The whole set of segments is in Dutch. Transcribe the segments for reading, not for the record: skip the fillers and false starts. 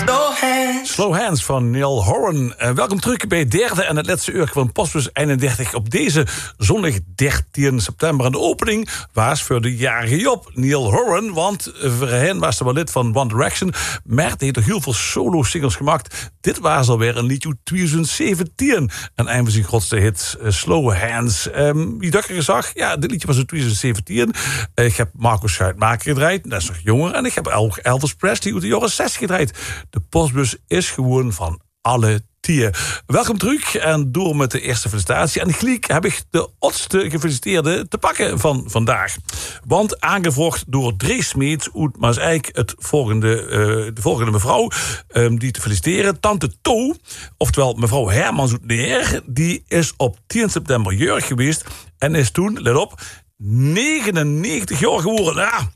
Slow Hands van Niall Horan. Welkom terug bij het derde en het laatste uur van Postbus 31 op deze zondag 13 september. En de opening was voor de jarige Job, Niall Horan. Want voor hen was er wel lid van One Direction. Maar hij heeft toch heel veel solo-singles gemaakt. Dit was alweer een liedje 2017. En een van zijn grootste hits, Slow Hands. Wie dat zag, ja, dit liedje was in 2017. Ik heb Marco Schuitmaker gedraaid, dat is nog jonger. En ik heb ook Elvis Presley uit de jaren 60 gedraaid. De Postbus is gewoon van alle tier. Welkom terug en door met de eerste felicitatie. En gelijk heb ik de oudste gefeliciteerde te pakken van vandaag. Want aangevraagd door Dries Smeets uit Maaseik de volgende mevrouw die te feliciteren. Tante To, oftewel mevrouw Hermans uit Neer, die is op 10 september jarig geweest en is toen, let op, 99 jaar geworden. Ja,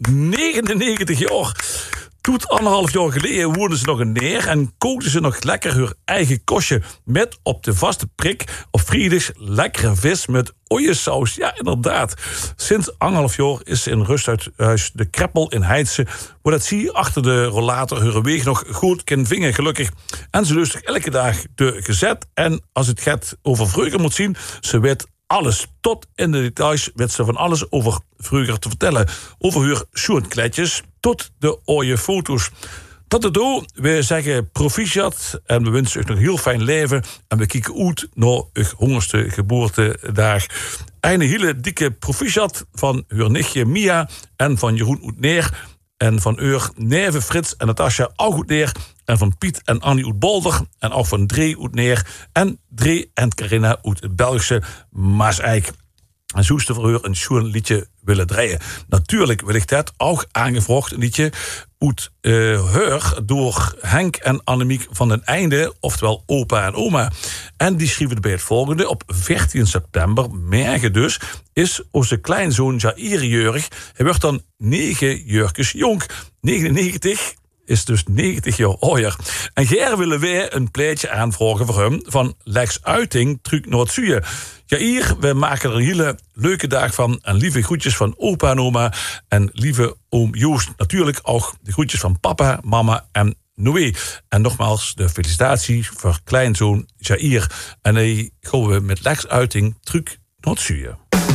99 jaar. Toen 1,5 jaar geleden woonde ze nog in Neer en kookte ze nog lekker haar eigen kostje met op de vaste prik op vrijdags lekkere vis met oeiesaus. Ja, inderdaad. Sinds 1,5 jaar is ze in rusthuis De Kreppel in Heidse, waar dat zie achter de rollator haar weeg nog goed kan vingen, gelukkig. En ze lust elke dag de gezet. En als het gaat over vroeger moet zien, ze weet alles. Tot in de details weet ze van alles over vroeger te vertellen. Over haar schoenkletjes tot de ooie foto's. Tot het doel, we zeggen proficiat en we wensen u nog een heel fijn leven. En we kijken uit naar uw 100ste geboortedag. Een hele dikke proficiat van uw nichtje Mia en van Jeroen uit Neer. En van uw neven Frits en Natasja ook uit Neer. En van Piet en Annie uit Bolder. En ook van Dree uit Neer. En Dree en Carina uit het Belgische Maaseik. En zo is er voor haar een schoon liedje willen draaien. Natuurlijk wil ik dat ook aangevraagd, een liedje uit haar door Henk en Annemiek van den Einde, oftewel opa en oma. En die schreven bij het volgende. Op 14 september, morgen dus, is onze kleinzoon Jair jarig. Hij wordt dan 9 jaartjes jong. 99 is dus 90 jaar ouder. En hier willen wij een plaatje aanvragen voor hem van Lex Uiting, Truc Noord-Zuiden. Ja, hier, we maken er een hele leuke dag van. En lieve groetjes van opa en oma. En lieve oom Joost. Natuurlijk ook de groetjes van papa, mama en Noé. En nogmaals de felicitatie voor kleinzoon Jair. En dan gaan we met Lex Uiting, Truc Noord-Zuiden.